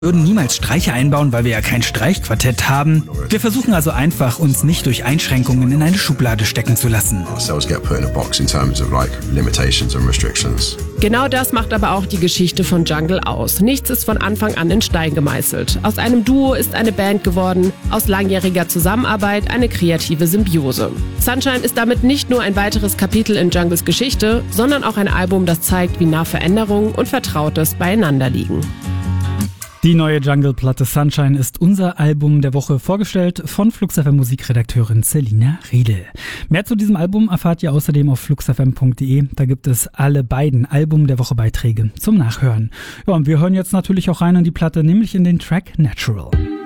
würden niemals Streicher einbauen, weil wir ja kein Streichquartett haben. Wir versuchen also einfach, uns nicht durch Einschränkungen in eine Schublade stecken zu lassen. Genau das macht aber auch die Geschichte von Jungle aus. Nichts ist von Anfang an in Stein gemeißelt. Aus einem Duo ist eine Band geworden, aus langjähriger Zusammenarbeit eine kreative Symbiose. Sunshine ist damit nicht nur ein weiteres Kapitel in Jungles Geschichte, sondern auch ein Album, das zeigt, wie nah Veränderung und Vertrautes beieinander liegen. Die neue Jungle-Platte Sunshine ist unser Album der Woche, vorgestellt von Flux FM Musikredakteurin Selina Riedel. Mehr zu diesem Album erfahrt ihr außerdem auf fluxfm.de. Da gibt es alle beiden Album der Woche Beiträge zum Nachhören. Ja, und wir hören jetzt natürlich auch rein in die Platte, nämlich in den Track Natural.